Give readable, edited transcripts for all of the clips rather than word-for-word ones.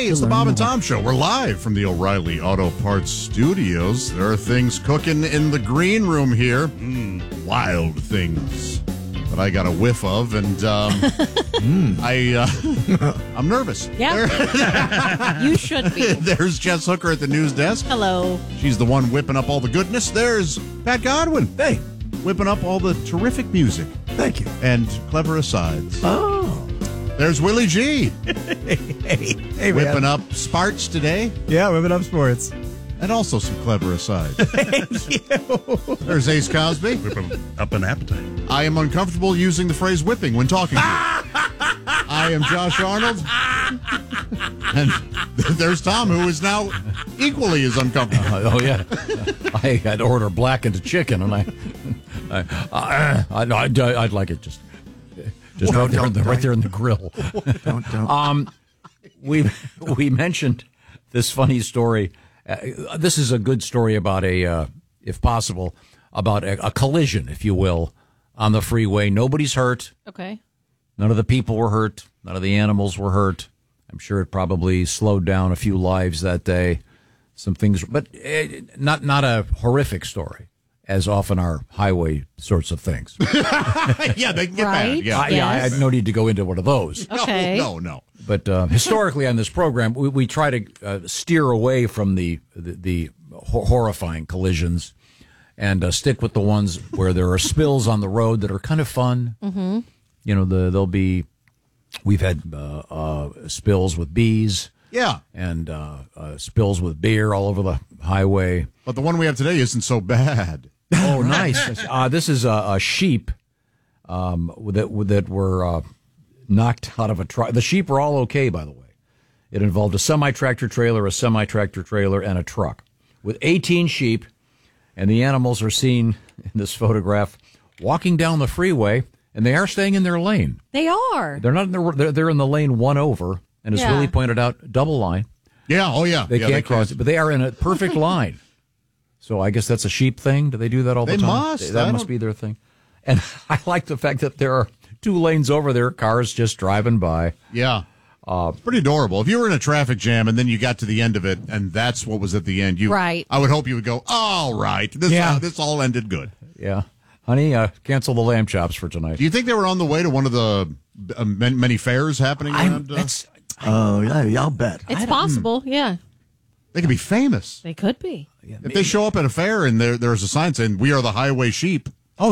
Hey, it's the Bob and Tom Show. We're live from the O'Reilly Auto Parts Studios. There are things cooking in the green room here. Wild things that I got a whiff of, and I'm nervous. Yeah, you should be. There's Jess Hooker at the news desk. Hello. She's the one whipping up all the goodness. There's Pat Godwin. Hey. Whipping up all the terrific music. Thank you. And clever asides. Oh. There's Willie G. Hey, Whipping man. up Sparts today. Yeah, whipping up sports. And also some clever asides. Thank you. There's Ace Cosby. Whipping up an appetite. I am uncomfortable using the phrase whipping when talking to you. I am Josh Arnold. And there's Tom, who is now equally as uncomfortable. Oh, yeah. I had to order blackened chicken, and I'd like it just right there in the grill. Don't. We mentioned this funny story. This is a good story about if possible, about a collision, if you will, on the freeway. Nobody's hurt. Okay. None of the people were hurt. None of the animals were hurt. I'm sure it probably slowed down a few lives that day. Some things, but not a horrific story, as often are highway sorts of things. Yeah, they get Right? bad. Yeah. I had no need to go into one of those. Okay. No. But historically on this program, we try to steer away from the horrifying collisions and stick with the ones where there are spills on the road that are kind of fun. Mm-hmm. You know, we've had spills with bees. Yeah. And spills with beer all over the highway. But the one we have today isn't so bad. Oh, nice. This is a sheep that were knocked out of a truck. The sheep are all okay, by the way. It involved a semi-tractor trailer, and a truck with 18 sheep. And the animals are seen in this photograph walking down the freeway, and they are staying in their lane. They are. They're not. They're in the lane one over, and as Willie pointed out, double line. Yeah. Oh, yeah. They can't cross it, but they are in a perfect line. So I guess that's a sheep thing. Do they do that all the They time? must. That must be their thing. And I like the fact that there are 2 lanes over there, cars just driving by. Yeah. It's pretty adorable. If you were in a traffic jam and then you got to the end of it and that's what was at the end, Right. I would hope you would go, all right, this all ended good. Yeah. Honey, cancel the lamb chops for tonight. Do you think they were on the way to one of the many fairs happening around? Oh, yeah, I'll bet. It's possible, yeah. They could be famous. They could be. If they show up at a fair and there's a sign saying, "We are the highway sheep." Oh,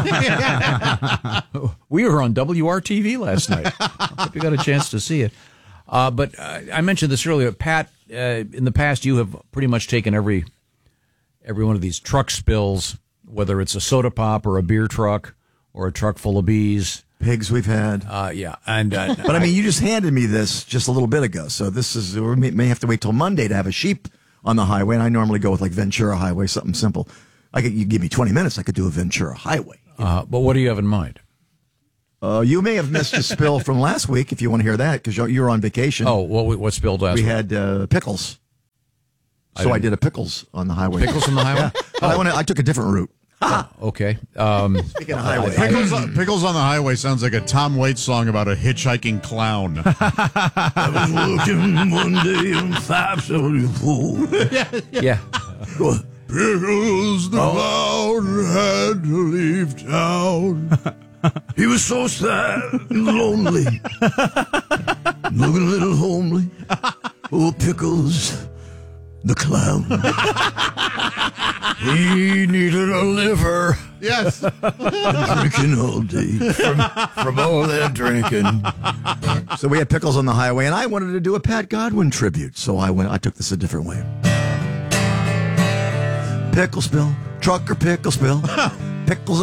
yeah. We were on WRTV last night. Hope you got a chance to see it. But I mentioned this earlier. Pat, in the past, you have pretty much taken every one of these truck spills, whether it's a soda pop or a beer truck or a truck full of bees. Pigs we've had. Yeah. And But, I mean, you just handed me this just a little bit ago. So we may have to wait till Monday to have a sheep on the highway. And I normally go with like Ventura Highway, something simple. You give me 20 minutes, I could do a Ventura Highway. But what do you have in mind? You may have missed a spill from last week if you want to hear that because you were on vacation. Oh, what spilled last week? We had pickles. So I did a pickles on the highway. Pickles on the highway? Yeah. But I took a different route. Okay. Speaking of highway. Pickles on the Highway sounds like a Tom Waits song about a hitchhiking clown. I was working one day on 574. Yeah. Pickles the clown had to leave town. He was so sad and lonely, looking a little homely. Oh, Pickles, the clown. He needed a liver. Yes. Drinking all day from all that drinking. So we had Pickles on the highway, and I wanted to do a Pat Godwin tribute. So I took this a different way. Pickle spill, trucker pickle spill. Pickles